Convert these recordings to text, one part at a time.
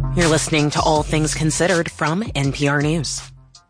You're listening to All Things Considered from NPR News.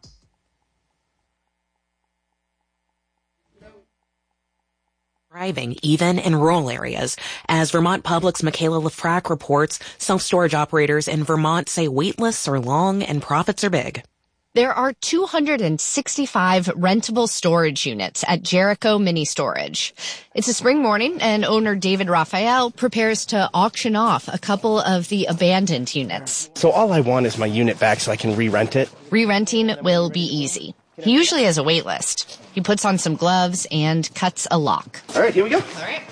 Thriving even in rural areas. As Vermont Public's Michaela Lafrac reports, self-storage operators in Vermont say wait lists are long and profits are big. There are 265 rentable storage units at Jericho Mini Storage. It's a spring morning, and owner David Raphael prepares to auction off a couple of the abandoned units. So all I want is my unit back so I can re-rent it. Re-renting will be easy. He usually has a wait list. He puts on some gloves and cuts a lock. All right, here we go. All right.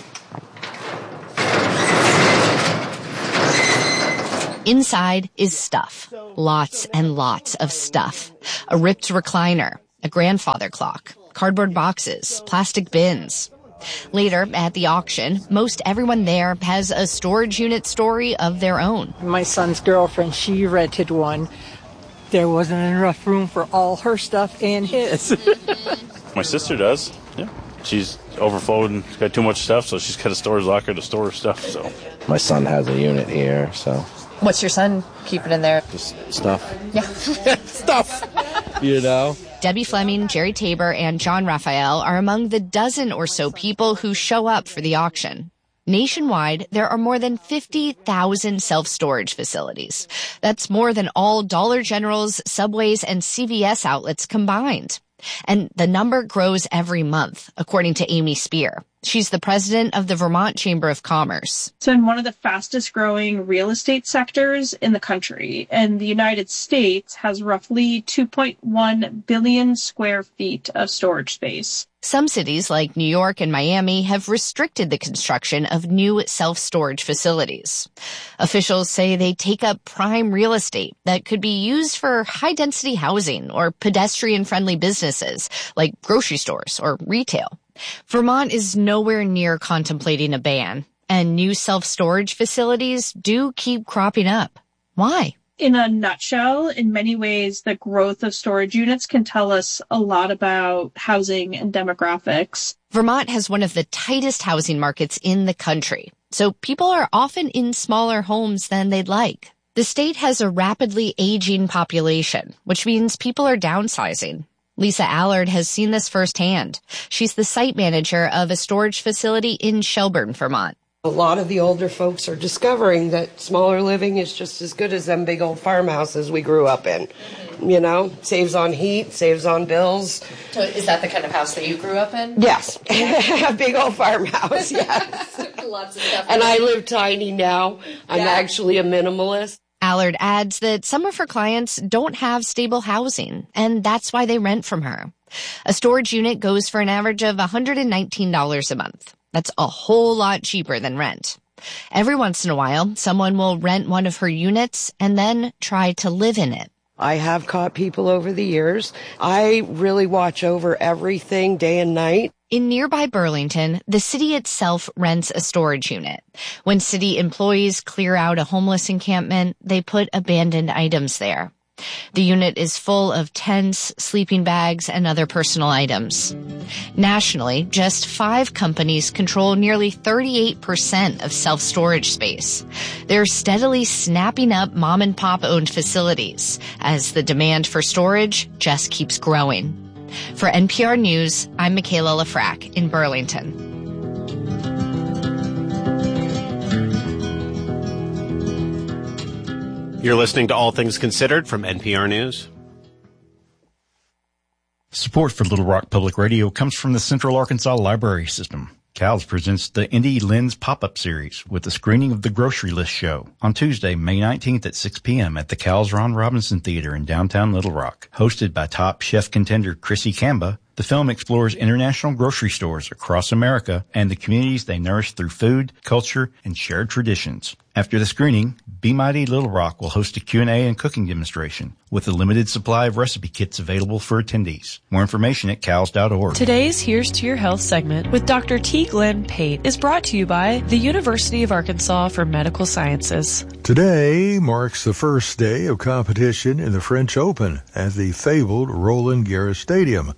Inside is stuff. Lots and lots of stuff. A ripped recliner, a grandfather clock, cardboard boxes, plastic bins. Later, at the auction, most everyone there has a storage unit story of their own. My son's girlfriend, she rented one. There wasn't enough room for all her stuff and his. My sister does, yeah. She's overflowed and got too much stuff, so she's got a storage locker to store her stuff, so. My son has a unit here, so. What's your son keeping in there? Just stuff. Yeah. Stuff! You know? Debbie Fleming, Jerry Tabor, and John Raphael are among the dozen or so people who show up for the auction. Nationwide, there are more than 50,000 self-storage facilities. That's more than all Dollar Generals, Subways, and CVS outlets combined. And the number grows every month, according to Amy Spear. She's the president of the Vermont Chamber of Commerce. It's been one of the fastest growing real estate sectors in the country. And the United States has roughly 2.1 billion square feet of storage space. Some cities like New York and Miami have restricted the construction of new self-storage facilities. Officials say they take up prime real estate that could be used for high-density housing or pedestrian-friendly businesses like grocery stores or retail. Vermont is nowhere near contemplating a ban, and new self-storage facilities do keep cropping up. Why? In a nutshell, in many ways, the growth of storage units can tell us a lot about housing and demographics. Vermont has one of the tightest housing markets in the country, so people are often in smaller homes than they'd like. The state has a rapidly aging population, which means people are downsizing. Lisa Allard has seen this firsthand. She's the site manager of a storage facility in Shelburne, Vermont. A lot of the older folks are discovering that smaller living is just as good as them big old farmhouses we grew up in. You know, saves on heat, saves on bills. So is that the kind of house that you grew up in? Yes, a big old farmhouse, yes. Lots of stuff. And I live tiny now. I'm actually a minimalist. Allard adds that some of her clients don't have stable housing, and that's why they rent from her. A storage unit goes for an average of $119 a month. That's a whole lot cheaper than rent. Every once in a while, someone will rent one of her units and then try to live in it. I have caught people over the years. I really watch over everything day and night. In nearby Burlington, the city itself rents a storage unit. When city employees clear out a homeless encampment, they put abandoned items there. The unit is full of tents, sleeping bags, and other personal items. Nationally, just 5 companies control nearly 38% of self-storage space. They're steadily snapping up mom-and-pop-owned facilities as the demand for storage just keeps growing. For NPR News, I'm Michaela Lafrac in Burlington. You're listening to All Things Considered from NPR News. Support for Little Rock Public Radio comes from the Central Arkansas Library System. CALS presents the Indie Lens Pop-Up Series with a screening of The Grocery List Show on Tuesday, May 19th at 6 p.m. at the CALS Ron Robinson Theater in downtown Little Rock. Hosted by top chef contender Chrissy Kamba, the film explores international grocery stores across America and the communities they nourish through food, culture, and shared traditions. After the screening, Be Mighty Little Rock will host a Q&A and cooking demonstration with a limited supply of recipe kits available for attendees. More information at cals.org. Today's Here's to Your Health segment with Dr. T. Glenn Pate is brought to you by the University of Arkansas for Medical Sciences. Today marks the first day of competition in the French Open at the fabled Roland Garros Stadium.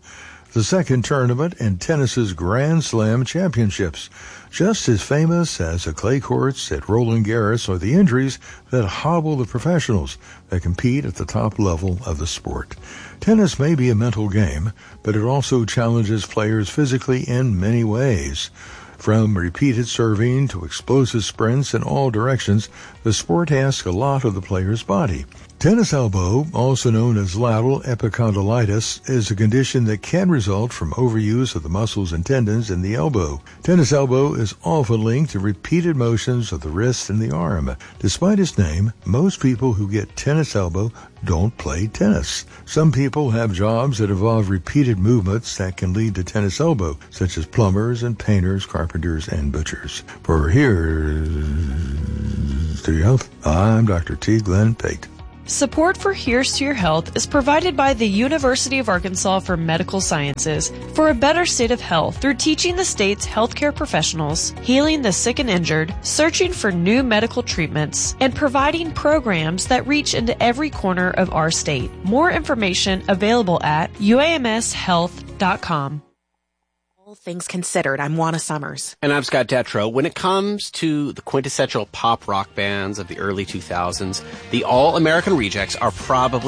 the second tournament in tennis's Grand Slam championships. Just as famous as the clay courts at Roland Garros are the injuries that hobble the professionals that compete at the top level of the sport. Tennis may be a mental game, but it also challenges players physically in many ways. From repeated serving to explosive sprints in all directions, the sport asks a lot of the player's body. Tennis elbow, also known as lateral epicondylitis, is a condition that can result from overuse of the muscles and tendons in the elbow. Tennis elbow is often linked to repeated motions of the wrist and the arm. Despite its name, most people who get tennis elbow don't play tennis. Some people have jobs that involve repeated movements that can lead to tennis elbow, such as plumbers and painters, carpenters, and butchers. For Here's to Your Health, I'm Dr. T. Glenn Pate. Support for Here's to Your Health is provided by the University of Arkansas for Medical Sciences for a better state of health through teaching the state's healthcare professionals, healing the sick and injured, searching for new medical treatments, and providing programs that reach into every corner of our state. More information available at uamshealth.com. All things considered, I'm Juana Summers. And I'm Scott Detrow. When it comes to the quintessential pop rock bands of the early 2000s, the All American Rejects are probably